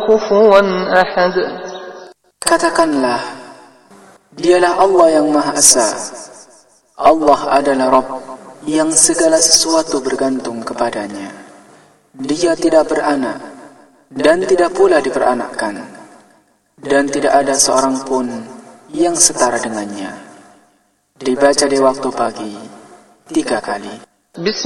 كفوا أحد. Katakanlah, dialah Allah yang Maha Esa. Allah adalah Rabb yang segala sesuatu bergantung kepadanya. Dia tidak beranak dan tidak pula diperanakkan, dan tidak ada seorang pun yang setara dengannya. Dibaca di waktu pagi 3 kali.